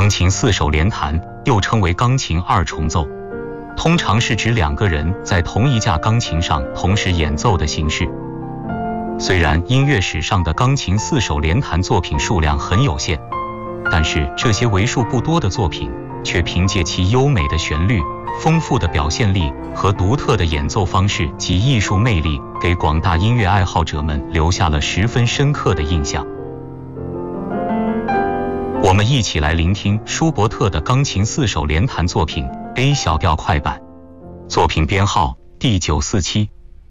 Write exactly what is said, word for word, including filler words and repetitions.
钢琴四手联弹又称为钢琴二重奏，通常是指两个人在同一架钢琴上同时演奏的形式。虽然音乐史上的钢琴四手联弹作品数量很有限，但是这些为数不多的作品却凭借其优美的旋律、丰富的表现力和独特的演奏方式及艺术魅力，给广大音乐爱好者们留下了十分深刻的印象。我们一起来聆听舒伯特的钢琴四手联弹作品 A 小调快板，作品编号第九四七。